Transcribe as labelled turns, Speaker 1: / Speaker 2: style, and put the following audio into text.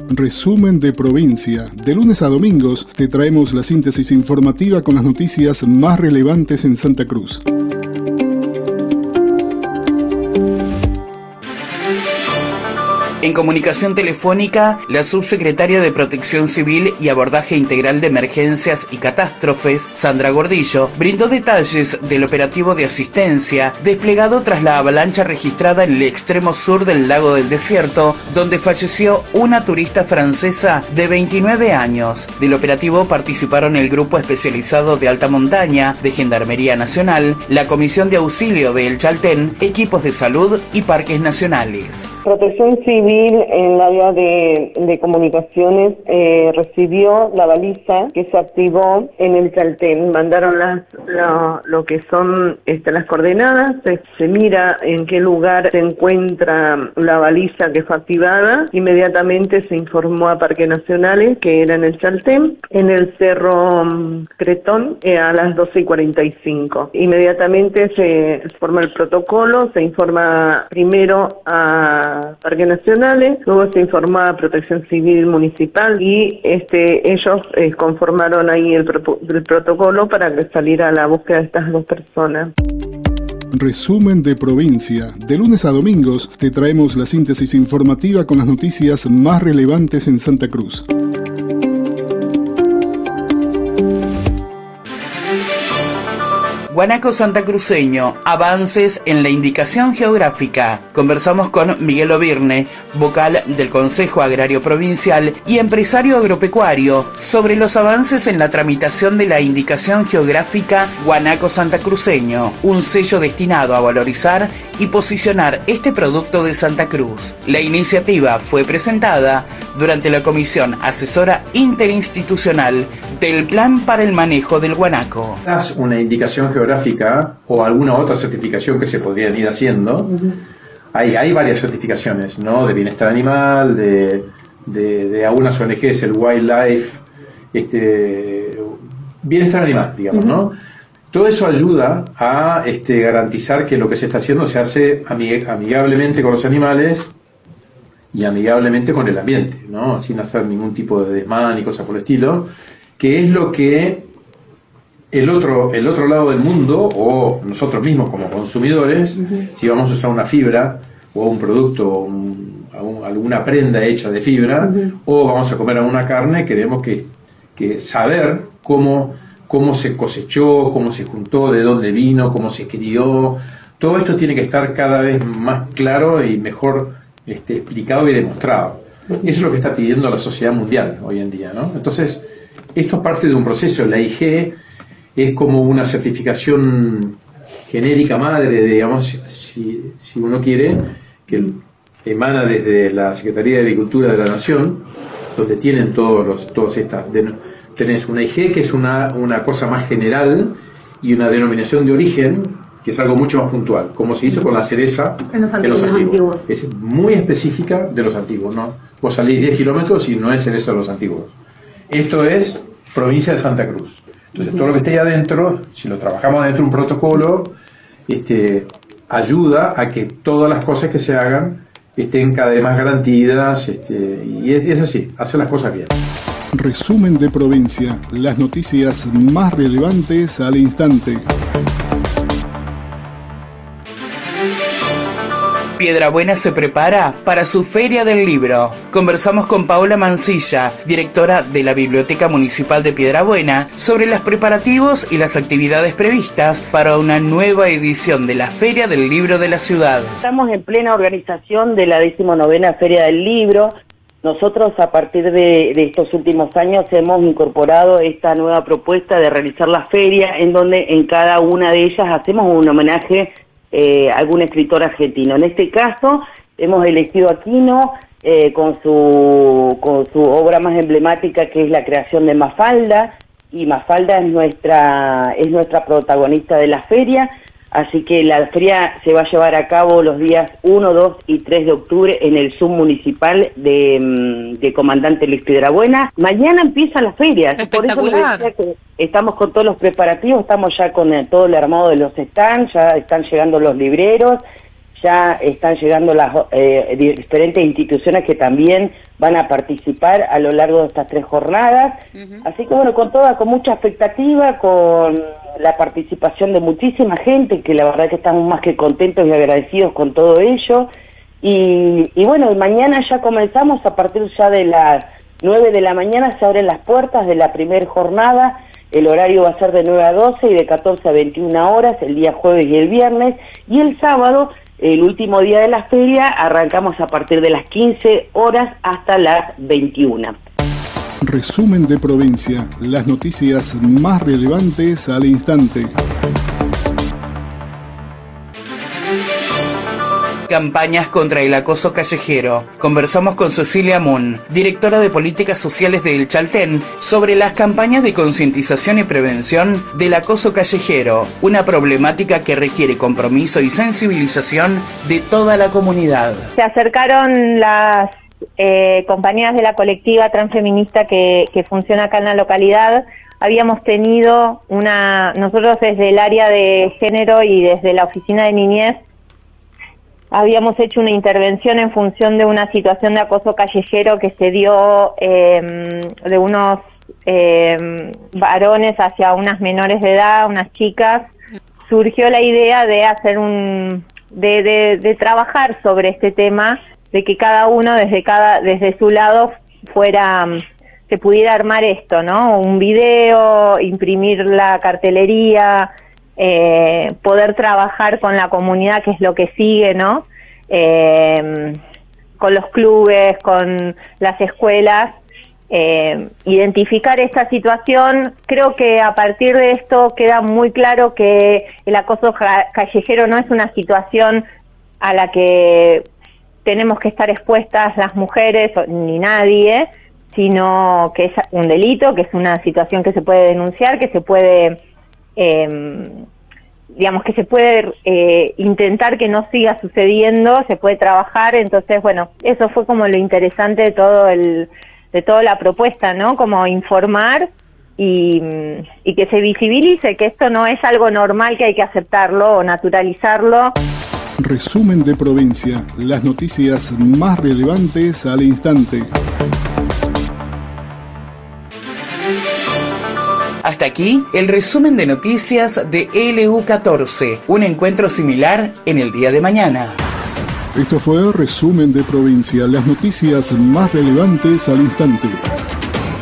Speaker 1: Resumen de provincia. De lunes a domingos te traemos la síntesis informativa con las noticias más relevantes en Santa Cruz.
Speaker 2: En comunicación telefónica, la subsecretaria de Protección Civil y Abordaje Integral de Emergencias y Catástrofes, Sandra Gordillo, brindó detalles del operativo de asistencia desplegado tras la avalancha registrada en el extremo sur del Lago del Desierto, donde falleció una turista francesa de 29 años. Del operativo participaron el Grupo Especializado de Alta Montaña de Gendarmería Nacional, la Comisión de Auxilio de El Chaltén, equipos de salud y parques nacionales.
Speaker 3: Protección Civil en el área de comunicaciones recibió la baliza que se activó en el Chaltén. Mandaron lo que son las coordenadas, se mira en qué lugar se encuentra la baliza que fue activada. Inmediatamente se informó a Parques Nacionales que era en el Chaltén, en el Cerro Cretón, a las 12:45. Inmediatamente se forma el protocolo, se informa primero a Parques Nacionales, luego se informó a Protección Civil Municipal y ellos conformaron ahí el protocolo para que saliera a la búsqueda de estas dos personas.
Speaker 1: Resumen de provincia. De lunes a domingos te traemos la síntesis informativa con las noticias más relevantes en Santa Cruz.
Speaker 2: Guanaco santacruceño, avances en la indicación geográfica. Conversamos con Miguel Obirne, vocal del Consejo Agrario Provincial y empresario agropecuario, sobre los avances en la tramitación de la indicación geográfica Guanaco santacruceño, un sello destinado a valorizar y posicionar este producto de Santa Cruz. La iniciativa fue presentada durante la Comisión Asesora Interinstitucional del Plan para el Manejo del Guanaco.
Speaker 4: Una indicación geográfica o alguna otra certificación que se podrían ir haciendo. Hay varias certificaciones, ¿no? De bienestar animal, de algunas ONGs, el Wildlife, bienestar animal, digamos, ¿no? Todo eso ayuda a garantizar que lo que se está haciendo se hace amigablemente con los animales y amigablemente con el ambiente, ¿no? Sin hacer ningún tipo de desmán ni cosas por el estilo, que es lo que el otro lado del mundo, o nosotros mismos como consumidores, si vamos a usar una fibra o un producto, alguna prenda hecha de fibra, o vamos a comer alguna carne, queremos que saber cómo se cosechó, cómo se juntó, de dónde vino, cómo se crió. Todo esto tiene que estar cada vez más claro y mejor explicado y demostrado. Eso es lo que está pidiendo la sociedad mundial hoy en día, ¿no? Entonces, esto es parte de un proceso. La IG es como una certificación genérica madre, digamos, si uno quiere, que emana desde la Secretaría de Agricultura de la Nación, donde tienen todos estas. Tenés una IG, que es una cosa más general, y una denominación de origen, que es algo mucho más puntual, como se hizo con la cereza en los antiguos. Es muy específica de los antiguos, ¿no? Vos salís 10 kilómetros y no es cereza de los antiguos. Esto es provincia de Santa Cruz. Entonces, todo lo que esté ahí adentro, si lo trabajamos dentro de un protocolo, ayuda a que todas las cosas que se hagan estén cada vez más garantidas, y es así, hacer las cosas bien.
Speaker 1: Resumen de provincia. Las noticias más relevantes al instante.
Speaker 2: Piedrabuena se prepara para su Feria del Libro. Conversamos con Paola Mancilla, directora de la Biblioteca Municipal de Piedrabuena, sobre los preparativos y las actividades previstas para una nueva edición de la Feria del Libro de la ciudad.
Speaker 3: Estamos en plena organización de la 19ª Feria del Libro. Nosotros, a partir de estos últimos años, hemos incorporado esta nueva propuesta de realizar la feria, en donde en cada una de ellas hacemos un homenaje a algún escritor argentino. En este caso, hemos elegido a Quino con su obra más emblemática, que es la creación de Mafalda, y Mafalda es nuestra protagonista de la feria. Así que la feria se va a llevar a cabo los días 1, 2 y 3 de octubre en el submunicipal de Comandante Luis Piedrabuena. Mañana empieza la feria, por eso les decía que estamos con todos los preparativos, estamos ya con todo el armado de los stands, ya están llegando los libreros,
Speaker 5: ya están llegando las diferentes instituciones que también van a participar a lo largo de estas 3 jornadas. Así que bueno, con mucha expectativa, con la participación de muchísima gente, que la verdad que estamos más que contentos y agradecidos con todo ello. Y bueno, mañana ya comenzamos, a partir ya de las 9 de la mañana se abren las puertas de la primera jornada. El horario va a ser de 9 a 12 y de 14 a 21 horas, el día jueves y el viernes. Y el sábado, el último día de la feria, arrancamos a partir de las 15 horas hasta las 21.
Speaker 1: Resumen de provincia, las noticias más relevantes al instante.
Speaker 2: Campañas contra el acoso callejero. Conversamos con Cecilia Moon, directora de Políticas Sociales del Chaltén, sobre las campañas de concientización y prevención del acoso callejero, una problemática que requiere compromiso y sensibilización de toda la comunidad.
Speaker 6: Se acercaron las compañeras de la colectiva transfeminista que funciona acá en la localidad. Habíamos tenido nosotros desde el área de género y desde la oficina de niñez, habíamos hecho una intervención en función de una situación de acoso callejero que se dio de unos varones hacia unas menores de edad, unas chicas. Surgió la idea de hacer de trabajar sobre este tema, de que cada uno desde su lado se pudiera armar esto, ¿no? Un video, imprimir la cartelería, poder trabajar con la comunidad, que es lo que sigue, ¿no? Con los clubes, con las escuelas, identificar esta situación. Creo que a partir de esto queda muy claro que el acoso callejero no es una situación a la que tenemos que estar expuestas las mujeres ni nadie, sino que es un delito, que es una situación que se puede denunciar, que se puede que se puede intentar que no siga sucediendo, se puede trabajar. Entonces, bueno, eso fue como lo interesante de toda la propuesta, ¿no? Como informar y que se visibilice que esto no es algo normal, que hay que aceptarlo o naturalizarlo.
Speaker 1: Resumen de provincia, las noticias más relevantes al instante.
Speaker 2: Hasta aquí el resumen de noticias de LU14, un encuentro similar en el día de mañana.
Speaker 1: Esto fue Resumen de provincia, las noticias más relevantes al instante.